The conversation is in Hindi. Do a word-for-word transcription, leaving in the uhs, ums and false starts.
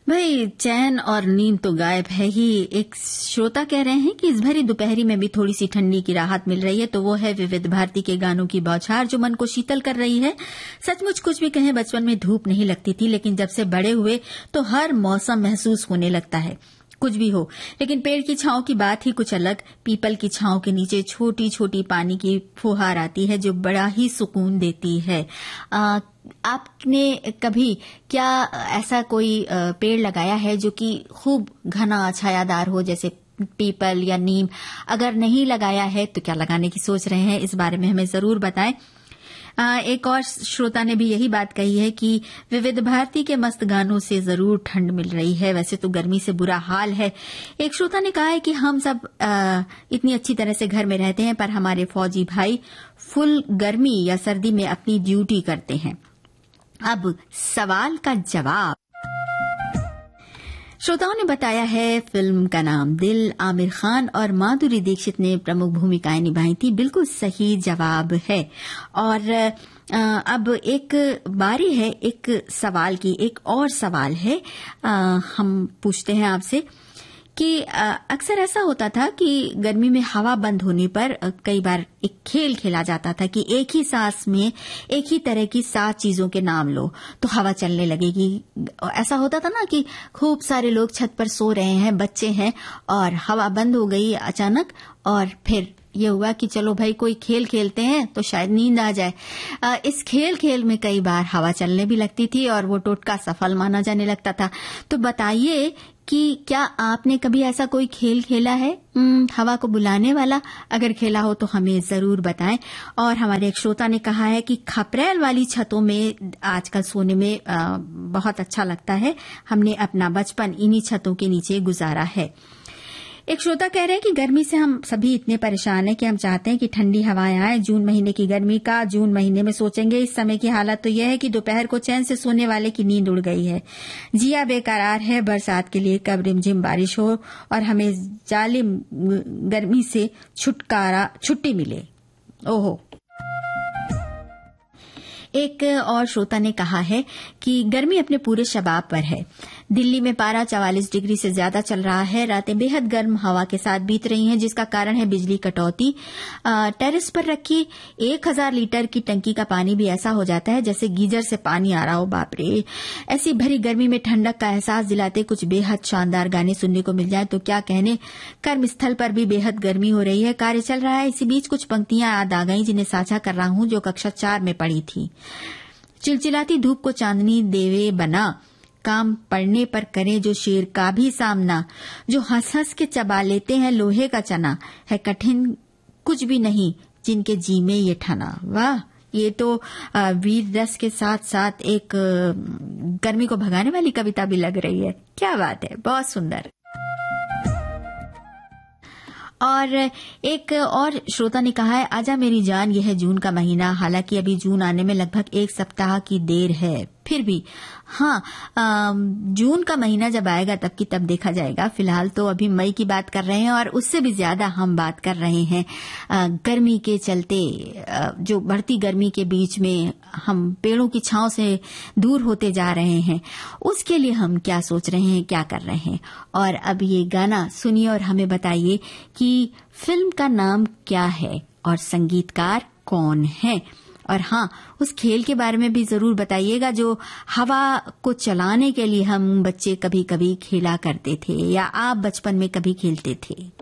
भाई चैन और नींद तो गायब है ही। एक श्रोता कह रहे हैं कि इस भरी दोपहरी में भी थोड़ी सी ठंडी की राहत मिल रही है, तो वो है विविध भारती के गानों की बौछार जो मन को शीतल कर रही है। सचमुच कुछ भी कहें, बचपन में धूप नहीं लगती थी, लेकिन जब से बड़े हुए तो हर मौसम महसूस होने लगता है। कुछ भी हो, लेकिन पेड़ की छांव की बात ही कुछ अलग। पीपल की छांव के नीचे छोटी छोटी पानी की फुहार आती है जो बड़ा ही सुकून देती है। आ, आपने कभी क्या ऐसा कोई पेड़ लगाया है जो कि खूब घना छायादार हो, जैसे पीपल या नीम? अगर नहीं लगाया है तो क्या लगाने की सोच रहे हैं, इस बारे में हमें जरूर बताएं। एक और श्रोता ने भी यही बात कही है कि विविध भारती के मस्त गानों से जरूर ठंड मिल रही है, वैसे तो गर्मी से बुरा हाल है। एक श्रोता ने कहा है कि हम सब आ, इतनी अच्छी तरह से घर में रहते हैं, पर हमारे फौजी भाई फुल गर्मी या सर्दी में अपनी ड्यूटी करते हैं। अब सवाल का जवाब। श्रोताओं ने बताया है फिल्म का नाम दिल, आमिर खान और माधुरी दीक्षित ने प्रमुख भूमिकाएं निभाई थी। बिल्कुल सही जवाब है। और अब एक बारी है एक सवाल की। एक और सवाल है, आ, हम पूछते हैं आपसे कि अक्सर ऐसा होता था कि गर्मी में हवा बंद होने पर कई बार एक खेल खेला जाता था कि एक ही सांस में एक ही तरह की सात चीजों के नाम लो तो हवा चलने लगेगी। ऐसा होता था ना कि खूब सारे लोग छत पर सो रहे हैं, बच्चे हैं, और हवा बंद हो गई अचानक, और फिर ये हुआ कि चलो भाई कोई खेल खेलते हैं तो शायद नींद आ जाए। आ, इस खेल खेल में कई बार हवा चलने भी लगती थी और वो टोटका सफल माना जाने लगता था। तो बताइए कि क्या आपने कभी ऐसा कोई खेल खेला है, हवा को बुलाने वाला? अगर खेला हो तो हमें जरूर बताएं। और हमारे एक श्रोता ने कहा है कि खपरेल वाली छतों में आजकल सोने में आ, बहुत अच्छा लगता है। हमने अपना बचपन इन्हीं छतों के नीचे गुजारा है। एक श्रोता कह रहे हैं कि गर्मी से हम सभी इतने परेशान हैं कि हम चाहते हैं कि ठंडी हवाएं आए। जून महीने की गर्मी का जून महीने में सोचेंगे। इस समय की हालत तो यह है कि दोपहर को चैन से सोने वाले की नींद उड़ गई है। जिया बेकरार है। बरसात के लिए कब रिमझिम बारिश हो और हमें जालिम गर्मी से छुटकारा छुट्टी मिले। ओहो। एक और श्रोता ने कहा है कि गर्मी अपने पूरे शबाब पर है। दिल्ली में पारा चवालीस डिग्री से ज्यादा चल रहा है। रातें बेहद गर्म हवा के साथ बीत रही हैं, जिसका कारण है बिजली कटौती। टेरेस पर रखी एक हजार लीटर की टंकी का पानी भी ऐसा हो जाता है जैसे गीजर से पानी आ रहा हो। बाप रे, ऐसी भरी गर्मी में ठंडक का एहसास दिलाते कुछ बेहद शानदार गाने सुनने को मिल जाए तो क्या कहने। कर्मस्थल पर भी बेहद गर्मी हो रही है। कार्य चल रहा है। इसी बीच कुछ पंक्तियां याद आ गई जिन्हें साझा कर रहा हूं, जो कक्षा चार में पढ़ी थी। चिलचिलाती धूप को चांदनी देवे बना, काम पड़ने पर करे जो शेर का भी सामना, जो हंस हंस के चबा लेते हैं लोहे का चना, है कठिन कुछ भी नहीं जिनके जी में ये ठना। वाह, ये तो वीर रस के साथ साथ एक गर्मी को भगाने वाली कविता भी लग रही है। क्या बात है, बहुत सुंदर। और एक और श्रोता ने कहा है, आजा मेरी जान, यह है जून का महीना। हालांकि अभी जून आने में लगभग एक सप्ताह की देर है, फिर भी हाँ, जून का महीना जब आएगा तब की तब देखा जाएगा। फिलहाल तो अभी मई की बात कर रहे हैं और उससे भी ज्यादा हम बात कर रहे हैं आ, गर्मी के चलते, आ, जो बढ़ती गर्मी के बीच में हम पेड़ों की छांव से दूर होते जा रहे हैं, उसके लिए हम क्या सोच रहे हैं, क्या कर रहे हैं। और अब ये गाना सुनिए और हमें बताइए कि फिल्म का नाम क्या है और संगीतकार कौन है। और हाँ, उस खेल के बारे में भी जरूर बताइएगा जो हवा को चलाने के लिए हम बच्चे कभी कभी खेला करते थे या आप बचपन में कभी खेलते थे।